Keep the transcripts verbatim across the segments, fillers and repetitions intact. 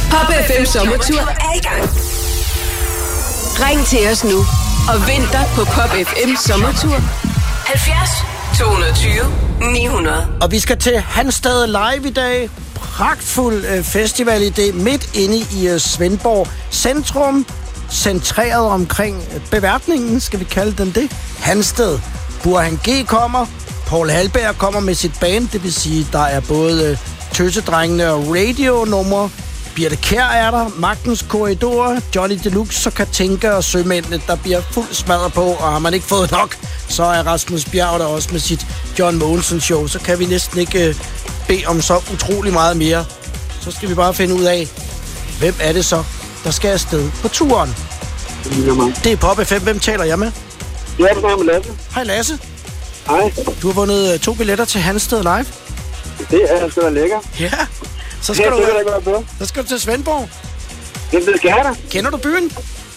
Pop F M Sommertur er i gang. Ring til os nu og vind dig på Pop F M Sommertur. halvfjerds to tyve ni hundrede. Og vi skal til Hansted Live i dag. Pragtfuld øh, festivalidé midt inde i øh, Svendborg Centrum. Centreret omkring øh, beværtningen, skal vi kalde den det. Hansted. Burhan G kommer. Paul Halberg kommer med sit band. Det vil sige, der er både øh, Tøsedrengene og Radio-numre. Birte Kjær er der, Magtens Korridor, Johnny Deluxe, så Katinka og Sømændene, der bliver fuldt smadret på, og har man ikke fået nok, så er Rasmus Bjerg der også med sit John Mogensen show. Så kan vi næsten ikke øh, bede om så utrolig meget mere. Så skal vi bare finde ud af, hvem er det så, der skal afsted på turen. Det er Pop F M. Hvem taler jeg med? Ja, det er med Lasse. Hej Lasse. Hej. Du har vundet øh, to billetter til Hansted Live. Det er sgu da lækker. Ja. Så skal, ja, du, det er det, på. så skal du til Svendborg. Det skal jeg da. Kender du byen?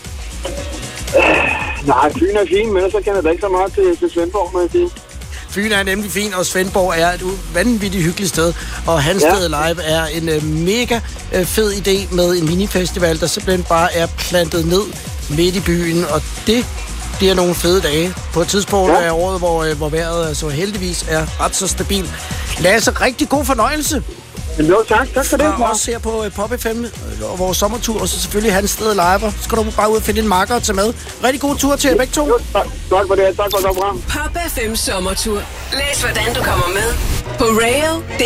Øh, nej, byen er fin, men så kender jeg da ikke så meget til, til Svendborg, må jeg sige. Fyn er nemlig fin, og Svendborg er et vanvittigt hyggeligt sted. Og Hansted ja. Live er en uh, mega uh, fed idé med en minifestival, der simpelthen bare er plantet ned midt i byen. Og det bliver nogle fede dage på et tidspunkt ja. af året, hvor, uh, hvor vejret altså, heldigvis er ret så stabil. Lasse, rigtig god fornøjelse. Jo, tak. Tak for det. Og også her på uh, Pop F M og vores sommertur, og så selvfølgelig Hansted Live. Så skal du bare ud og finde en marker og tage med. Rigtig god tur til jer begge to. Jo, tak. Tak for det. Tak for det. Pop F M Sommertur. Læs hvordan du kommer med på rail.